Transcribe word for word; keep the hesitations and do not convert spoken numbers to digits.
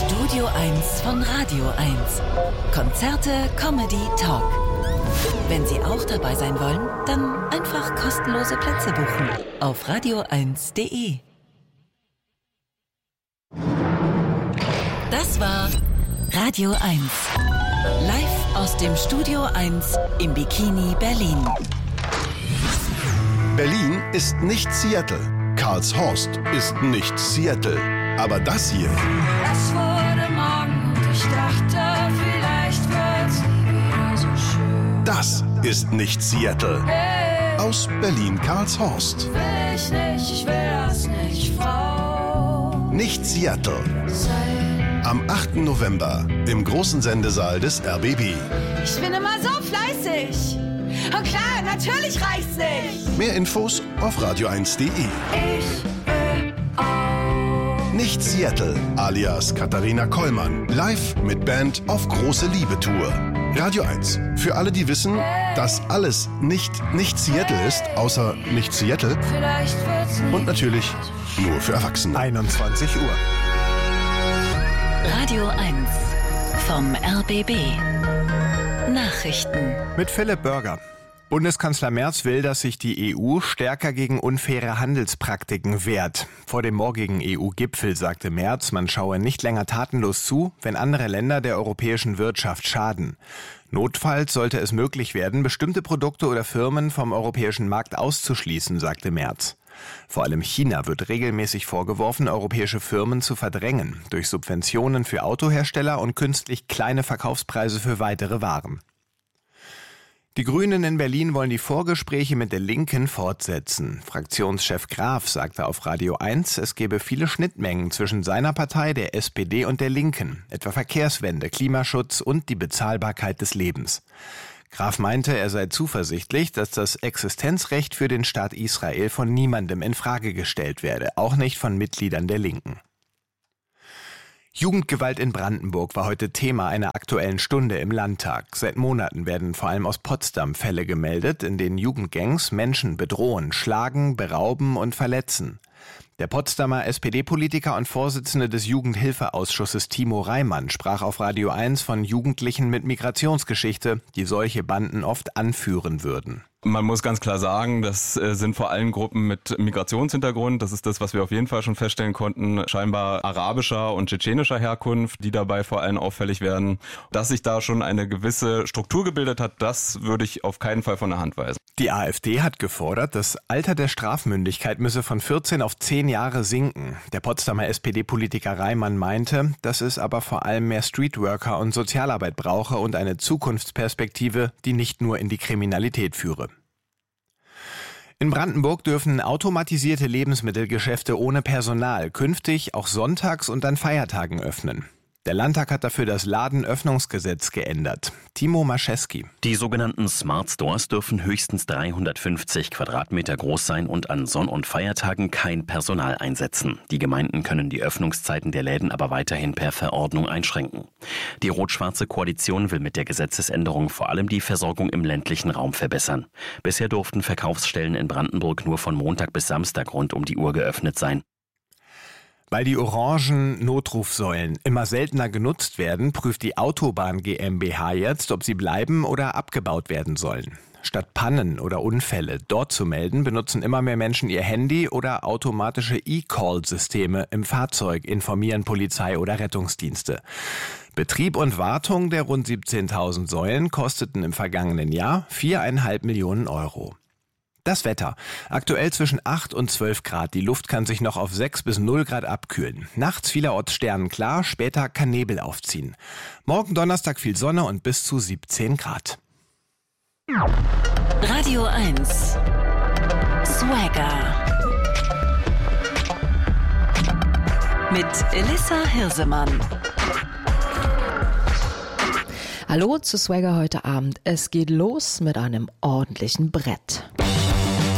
Studio eins von Radio eins. Konzerte, Comedy, Talk. Wenn Sie auch dabei sein wollen, dann einfach kostenlose Plätze buchen auf radio eins punkt de. Das war Radio eins. Live aus dem Studio eins im Bikini Berlin. Berlin ist nicht Seattle. Karlshorst ist nicht Seattle. Aber das hier... Es wurde Morgen und ich dachte, vielleicht wird's nie wieder so schön. Das ist nicht Seattle. Hey, aus Berlin-Karlshorst. Will ich nicht, ich will das nicht, Frau. Nicht Seattle. Sein. Am achten November im großen Sendesaal des R B B. Ich bin immer so fleißig. Und klar, natürlich reicht's nicht. Mehr Infos auf radio eins punkt de. Ich will auch. Nicht Seattle, alias Katharina Kollmann. Live mit Band auf große Liebe-Tour. Radio eins. Für alle, die wissen, dass alles nicht nicht Seattle ist, außer nicht Seattle. Vielleicht wird's nie. Und natürlich nur für Erwachsene. einundzwanzig Uhr. Radio eins vom R B B. Nachrichten. Mit Philipp Börger. Bundeskanzler Merz will, dass sich die E U stärker gegen unfaire Handelspraktiken wehrt. Vor dem morgigen E U-Gipfel sagte Merz, man schaue nicht länger tatenlos zu, wenn andere Länder der europäischen Wirtschaft schaden. Notfalls sollte es möglich werden, bestimmte Produkte oder Firmen vom europäischen Markt auszuschließen, sagte Merz. Vor allem China wird regelmäßig vorgeworfen, europäische Firmen zu verdrängen, durch Subventionen für Autohersteller und künstlich kleine Verkaufspreise für weitere Waren. Die Grünen in Berlin wollen die Vorgespräche mit der Linken fortsetzen. Fraktionschef Graf sagte auf Radio eins, es gebe viele Schnittmengen zwischen seiner Partei, der S P D und der Linken, etwa Verkehrswende, Klimaschutz und die Bezahlbarkeit des Lebens. Graf meinte, er sei zuversichtlich, dass das Existenzrecht für den Staat Israel von niemandem in Frage gestellt werde, auch nicht von Mitgliedern der Linken. Jugendgewalt in Brandenburg war heute Thema einer Aktuellen Stunde im Landtag. Seit Monaten werden vor allem aus Potsdam Fälle gemeldet, in denen Jugendgangs Menschen bedrohen, schlagen, berauben und verletzen. Der Potsdamer S P D-Politiker und Vorsitzende des Jugendhilfeausschusses Timo Reimann sprach auf Radio eins von Jugendlichen mit Migrationsgeschichte, die solche Banden oft anführen würden. Man muss ganz klar sagen, das sind vor allem Gruppen mit Migrationshintergrund. Das ist das, was wir auf jeden Fall schon feststellen konnten. Scheinbar arabischer und tschetschenischer Herkunft, die dabei vor allem auffällig werden. Dass sich da schon eine gewisse Struktur gebildet hat, das würde ich auf keinen Fall von der Hand weisen. Die AfD hat gefordert, das Alter der Strafmündigkeit müsse von vierzehn auf zehn Jahre sinken. Der Potsdamer S P D-Politiker Reimann meinte, dass es aber vor allem mehr Streetworker und Sozialarbeit brauche und eine Zukunftsperspektive, die nicht nur in die Kriminalität führe. In Brandenburg dürfen automatisierte Lebensmittelgeschäfte ohne Personal künftig auch sonntags und an Feiertagen öffnen. Der Landtag hat dafür das Ladenöffnungsgesetz geändert. Timo Mascheski. Die sogenannten Smart Stores dürfen höchstens dreihundertfünfzig Quadratmeter groß sein und an Sonn- und Feiertagen kein Personal einsetzen. Die Gemeinden können die Öffnungszeiten der Läden aber weiterhin per Verordnung einschränken. Die rot-schwarze Koalition will mit der Gesetzesänderung vor allem die Versorgung im ländlichen Raum verbessern. Bisher durften Verkaufsstellen in Brandenburg nur von Montag bis Samstag rund um die Uhr geöffnet sein. Weil die orangen Notrufsäulen immer seltener genutzt werden, prüft die Autobahn GmbH jetzt, ob sie bleiben oder abgebaut werden sollen. Statt Pannen oder Unfälle dort zu melden, benutzen immer mehr Menschen ihr Handy oder automatische E-Call-Systeme im Fahrzeug, informieren Polizei oder Rettungsdienste. Betrieb und Wartung der rund siebzehntausend Säulen kosteten im vergangenen Jahr viereinhalb Millionen Euro. Das Wetter. Aktuell zwischen acht und zwölf Grad. Die Luft kann sich noch auf sechs bis null Grad abkühlen. Nachts vielerorts sternenklar, später kann Nebel aufziehen. Morgen Donnerstag viel Sonne und bis zu siebzehn Grad. Radio eins. Swagger. Mit Elissa Hirsemann. Hallo zu Swagger heute Abend. Es geht los mit einem ordentlichen Brett.